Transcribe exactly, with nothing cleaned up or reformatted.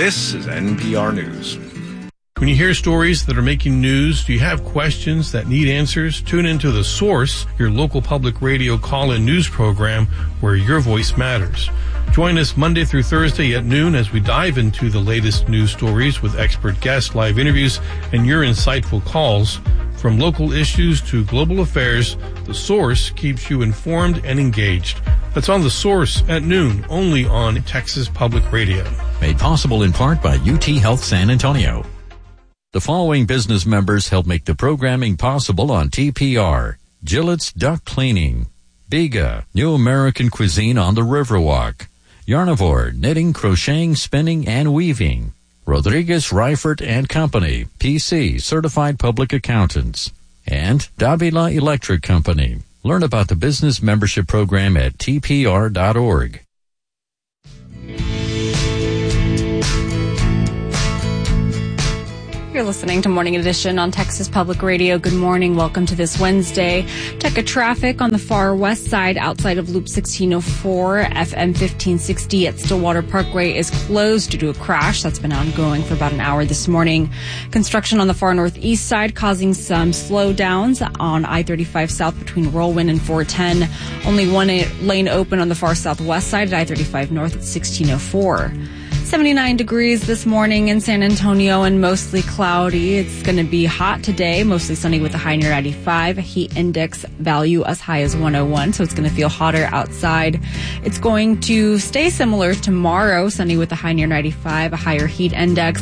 This is N P R News. When you hear stories that are making news, do you have questions that need answers? Tune into The Source, your local public radio call-in news program where your voice matters. Join us Monday through Thursday at noon as we dive into the latest news stories with expert guests, live interviews, and your insightful calls. From local issues to global affairs, The Source keeps you informed and engaged. That's on The Source at noon, only on Texas Public Radio. Made possible in part by U T Health San Antonio. The following business members help make the programming possible on T P R. Gillette's Duck Cleaning. Biga, New American Cuisine on the Riverwalk. Yarnivore, Knitting, Crocheting, Spinning, and Weaving. Rodriguez, Reifert and Company, P C, Certified Public Accountants. And Davila Electric Company. Learn about the business membership program at T P R dot org. You're listening to Morning Edition on Texas Public Radio. Good morning. Welcome to this Wednesday. Check a traffic on the far west side outside of Loop sixteen oh four. F M fifteen sixty at Stillwater Parkway is closed due to a crash that's been ongoing for about an hour this morning. Construction on the far northeast side causing some slowdowns on I thirty-five south between Whirlwind and four ten. Only one lane open on the far southwest side at I thirty-five north at sixteen oh four. seventy-nine degrees this morning in San Antonio and mostly cloudy. It's going to be hot today, mostly sunny with a high near ninety-five. Heat index value as high as one oh one, so it's going to feel hotter outside. It's going to stay similar tomorrow, sunny with a high near ninety-five, a higher heat index.